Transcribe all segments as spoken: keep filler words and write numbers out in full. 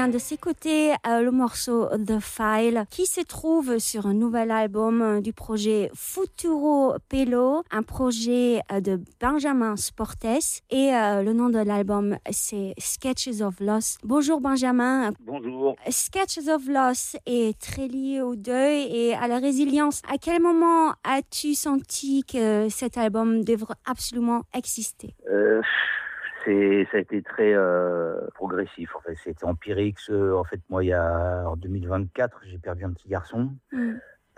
vient de s'écouter euh, le morceau The File qui se trouve sur un nouvel album euh, du projet Futuro Pelo, un projet euh, de Benjamin Sportes et euh, le nom de l'album c'est Sketches of Loss. Bonjour Benjamin. Bonjour. Sketches of Loss est très lié au deuil et à la résilience. À quel moment as-tu senti que cet album devrait absolument exister? Euh, c'est, ça a été très euh, progressif. En fait, c'était empirique. Ce, en fait, moi, il y a en deux mille vingt-quatre, j'ai perdu un petit garçon mm.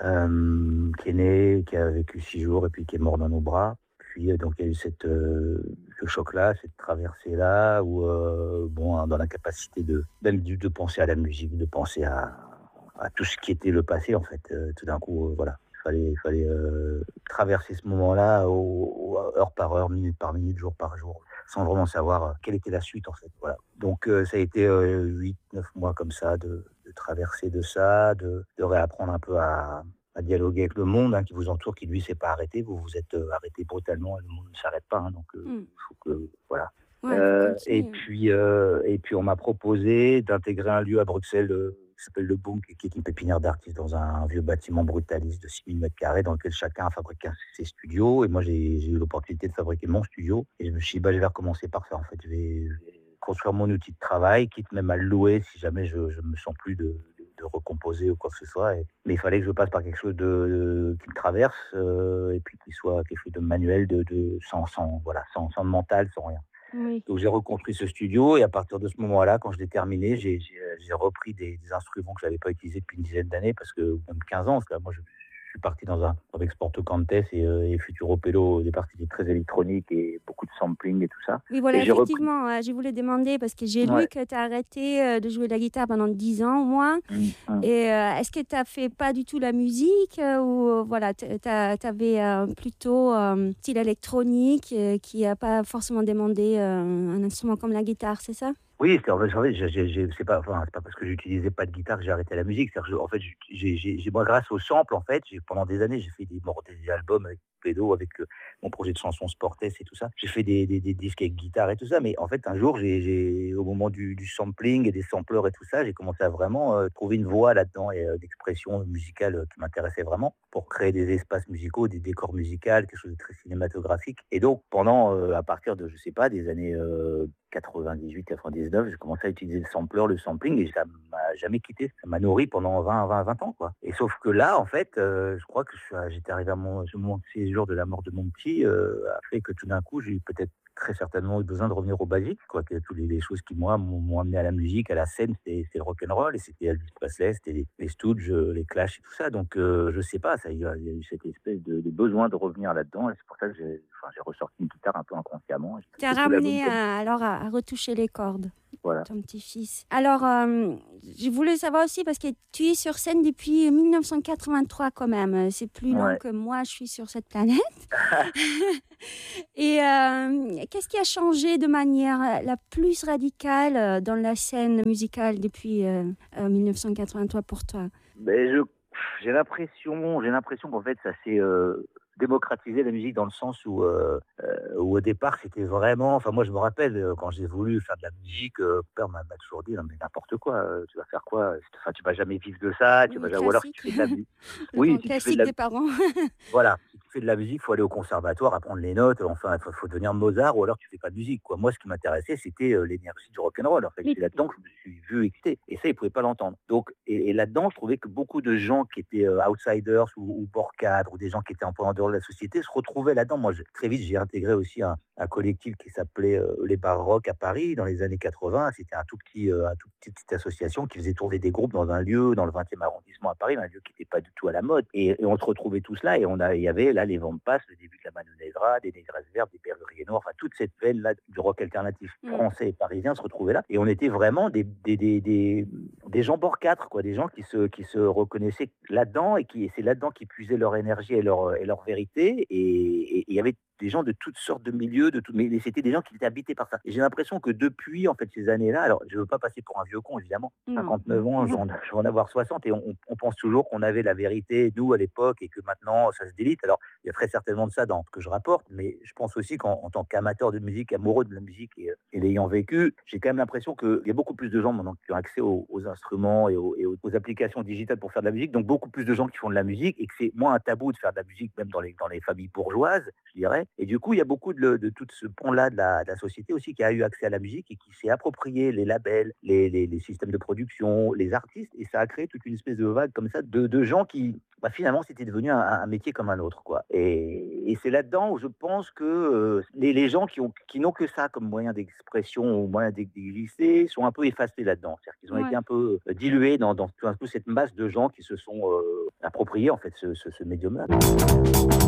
euh, qui est né, qui a vécu six jours et puis qui est mort dans nos bras. Puis donc il y a eu cette euh, ce choc-là, cette traversée-là, où euh, bon, dans l'incapacité de de penser à la musique, de penser à, à tout ce qui était le passé, en fait. Euh, tout d'un coup, euh, voilà. Il fallait, il fallait euh, traverser ce moment-là au, au, heure par heure, minute par minute, jour par jour, sans vraiment savoir euh, quelle était la suite, en fait. Voilà. Donc, euh, ça a été euh, huit neuf mois comme ça, de, de traverser de ça, de, de réapprendre un peu à, à dialoguer avec le monde hein, qui vous entoure, qui, lui, s'est pas arrêté. Vous vous êtes euh, arrêté brutalement et le monde ne s'arrête pas. Hein, donc, il euh, mm. faut que... Voilà. Ouais, euh, et, puis, euh, et puis, on m'a proposé d'intégrer un lieu à Bruxelles euh, qui s'appelle Le Boom, qui est une pépinière d'artistes dans un vieux bâtiment brutaliste de six mille mètres carrés dans lequel chacun a fabriqué ses studios. Et moi, j'ai, j'ai eu l'opportunité de fabriquer mon studio. Et je me suis dit, bah, je vais recommencer par ça. En fait, je vais, je vais construire mon outil de travail, quitte même à le louer si jamais je ne me sens plus de, de, de recomposer ou quoi que ce soit. Et, mais il fallait que je passe par quelque chose de, de, qui me traverse euh, et puis qui soit quelque chose de manuel, de, de, sans, sans, voilà, sans, sans mental, sans rien. Oui. Donc j'ai reconstruit ce studio et à partir de ce moment-là, quand je l'ai terminé, j'ai, j'ai, j'ai repris des, des instruments que je n'avais pas utilisés depuis une dizaine d'années, parce que même quinze ans, parce que moi je, je suis parti dans un, avec Sporto Cantes et, euh, et Futuro Pelo, des parties très électroniques et beaucoup de sampling et tout ça. Oui, voilà, et effectivement, repris... je voulais demander, parce que j'ai ouais. lu que tu as arrêté de jouer de la guitare pendant dix ans au moins. Mmh. Et euh, est-ce que tu n'as fait pas du tout la musique euh, ou voilà, tu avais euh, plutôt un euh, style électronique euh, qui n'a pas forcément demandé euh, un instrument comme la guitare, c'est ça? Oui, c'est, en fait, en fait j'ai, j'ai, c'est pas, enfin, c'est pas parce que j'utilisais pas de guitare que j'ai arrêté la musique. C'est-à-dire que, en fait, j'ai, j'ai, j'ai, moi, grâce au sample, en fait, j'ai, pendant des années, j'ai fait des, bon, des albums avec Pédo, avec euh, mon projet de chansons Sportes et tout ça. J'ai fait des, des, des disques avec guitare et tout ça. Mais en fait, un jour, j'ai, j'ai au moment du, du sampling et des sampleurs et tout ça, j'ai commencé à vraiment euh, trouver une voix là-dedans et euh, d'expression musicale euh, qui m'intéressait vraiment pour créer des espaces musicaux, des décors musicaux, quelque chose de très cinématographique. Et donc, pendant, euh, à partir de, je sais pas, des années euh, quatre-vingt-dix-huit quatre-vingt-dix-neuf, j'ai commencé à utiliser le sampler, le sampling, et ça m'a jamais quitté. Ça m'a nourri pendant vingt, vingt, vingt ans, quoi. Et sauf que là, en fait, euh, je crois que je suis, j'étais arrivé à mon, mon séjour de la mort de mon petit, euh, a fait que tout d'un coup, j'ai eu peut-être très certainement eu besoin de revenir au basique, quoi. Que toutes les, les choses qui, moi, m'ont, m'ont amené à la musique, à la scène, c'était, c'était le rock'n'roll, et c'était Elvis Presley, c'était les, les Stooges, les Clash et tout ça. Donc, euh, je sais pas, ça, il y a, il y a eu cette espèce de, de besoin de revenir là-dedans, et c'est pour ça que j'ai, enfin, j'ai ressorti une guitare un peu inconsciemment. Tu as ramené à, alors à, à retoucher les cordes. Voilà. Ton petit-fils. Alors, euh, je voulais savoir aussi, parce que tu es sur scène depuis dix-neuf cent quatre-vingt-trois quand même. C'est plus long ouais. que moi, je suis sur cette planète. Et euh, qu'est-ce qui a changé de manière la plus radicale dans la scène musicale depuis euh, dix-neuf cent quatre-vingt-trois pour toi? Ben, je, j'ai l'impression, j'ai l'impression qu'en fait, ça s'est... Euh... démocratiser la musique dans le sens où, euh, euh, où au départ c'était vraiment, enfin moi je me rappelle euh, quand j'ai voulu faire de la musique, euh, père m'a, m'a toujours dit non mais n'importe quoi, euh, tu vas faire quoi, enfin tu vas jamais vivre de ça, tu oui, vas ou alors si tu fais de la musique, oui, si classique tu fais de la... des parents. Voilà, si tu fais de la musique, il faut aller au conservatoire, apprendre les notes, enfin il faut, faut devenir Mozart ou alors tu fais pas de musique quoi. Moi ce qui m'intéressait c'était euh, l'énergie du rock'n'roll. En fait, oui. C'est là-dedans que je me suis vu excité et ça ils pouvaient pas l'entendre. Donc et, et là-dedans je trouvais que beaucoup de gens qui étaient euh, outsiders ou, ou bord cadre ou des gens qui étaient un peu en dehors de la société se retrouvaient là-dedans. Moi, je, très vite, j'ai intégré aussi un, un collectif qui s'appelait euh, les Bars Rock à Paris dans les années quatre-vingts. C'était un tout petit, euh, un tout petit petite association qui faisait tourner des groupes dans un lieu, dans le vingtième arrondissement à Paris, un lieu qui n'était pas du tout à la mode. Et, et on se retrouvait tous là et on a, il y avait là les Ventes Passe, le début de la Mano Negra, des Négresses Vertes, des Perruriers Noirs, enfin toute cette veine là du rock alternatif français et parisien se retrouvait là. Et on était vraiment des, des, des, des des gens bord quatre, quoi, des gens qui se qui se reconnaissaient là-dedans et qui et c'est là-dedans qu'ils puisaient leur énergie et leur, et leur vérité et et il y avait des gens de toutes sortes de milieux, de tout mais mais c'était des gens qui étaient habités par ça et j'ai l'impression que depuis, en fait, ces années-là alors je veux pas passer pour un vieux con évidemment, Non. cinquante-neuf ans, je vais en je vais en avoir soixante et on on on pense toujours qu'on avait la vérité, nous, à l'époque et que maintenant ça se délite. Alors, il y a très certainement de ça dans ce que je rapporte, mais je pense aussi qu'en en tant qu'amateur de musique, amoureux de la musique et, heu, et l'ayant vécu, j'ai quand même l'impression qu'il y a beaucoup plus de gens maintenant qui ont accès aux aux instruments et aux et aux aux applications digitales pour faire de la musique, donc beaucoup plus de gens qui font de la musique et que c'est moins un tabou de faire de la musique même dans les dans les familles bourgeoises, je dirais et du coup, il y a beaucoup de le de tout ce pan-là de la de la société aussi qui a eu accès à la musique et qui s'est approprié les labels, les les les systèmes de production, les artistes et ça a créé toute une espèce de vague comme ça de de gens qui, bah, finalement, c'était devenu un un métier comme un autre, quoi et et c'est là-dedans où je pense que, heu, les les gens qui ont qui n'ont que ça comme moyen d'expression ou moyen d'exister sont un peu effacés là-dedans. C'est-à-dire qu'ils ont été Ouais. un peu, heu, dilués dans dans un peu cette masse de gens qui se sont, heu, appropriés, en fait, ce ce ce médium-là.